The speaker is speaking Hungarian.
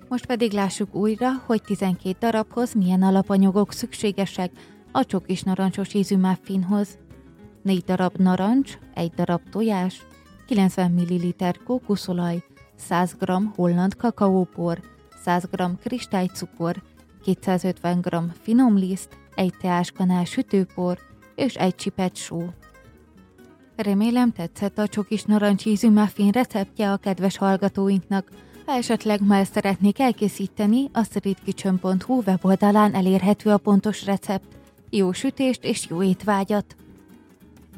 Most pedig lássuk újra, hogy 12 darabhoz milyen alapanyagok szükségesek a csokis narancsos ízű muffinhoz. 4 darab narancs, 1 darab tojás, 90 ml kókuszolaj, 100 g holland kakaópor, 100 g kristálycukor, 250 g finomliszt, 1 teáskanál sütőpor és 1 csipet só. Remélem tetszett a csokis narancsízű muffin receptje a kedves hallgatóinknak. Ha esetleg ma ezt szeretnék elkészíteni, a streetkitchen.hu weboldalán elérhető a pontos recept. Jó sütést és jó étvágyat!